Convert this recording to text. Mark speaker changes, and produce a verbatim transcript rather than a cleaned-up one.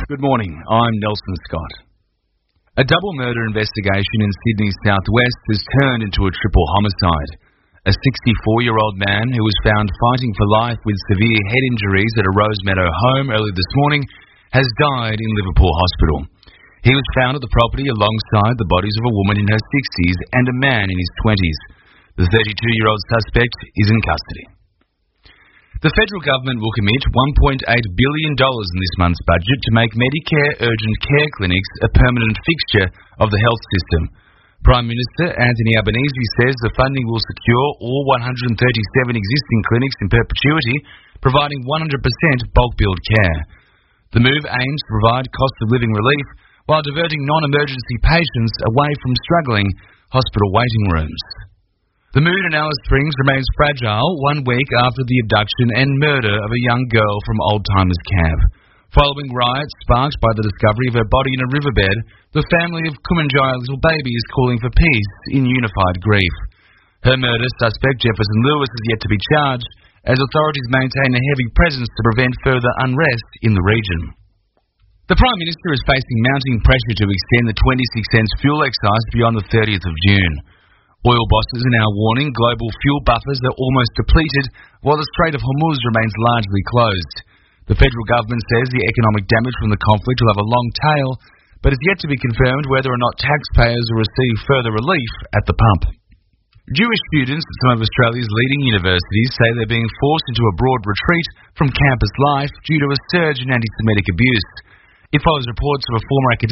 Speaker 1: Good morning, I'm Nelson Scott. A double murder investigation in Sydney's southwest has turned into a triple homicide. A sixty-four-year-old man who was found fighting for life with severe head injuries at a Rosemeadow home early this morning has died in Liverpool Hospital. He was found at the property alongside the bodies of a woman in her sixties and a man in his twenties. The thirty-two-year-old suspect is in custody. The federal government will commit one point eight billion dollars in this month's budget to make Medicare urgent care clinics a permanent fixture of the health system. Prime Minister Anthony Albanese says the funding will secure all one hundred thirty-seven existing clinics in perpetuity, providing one hundred percent bulk billed care. The move aims to provide cost of living relief while diverting non-emergency patients away from struggling hospital waiting rooms. The mood in Alice Springs remains fragile one week after the abduction and murder of a young girl from Old Timers Camp. Following riots sparked by the discovery of her body in a riverbed, the family of Kumanjaya little baby is calling for peace in unified grief. Her murder suspect, Jefferson Lewis, is yet to be charged, as authorities maintain a heavy presence to prevent further unrest in the region. The Prime Minister is facing mounting pressure to extend the twenty-six cents fuel excise beyond the thirtieth of June. Oil bosses are now warning global fuel buffers are almost depleted, while the Strait of Hormuz remains largely closed. The federal government says the economic damage from the conflict will have a long tail, but it's yet to be confirmed whether or not taxpayers will receive further relief at the pump. Jewish students at some of Australia's leading universities say they're being forced into a broad retreat from campus life due to a surge in anti-Semitic abuse. It follows reports of a former academic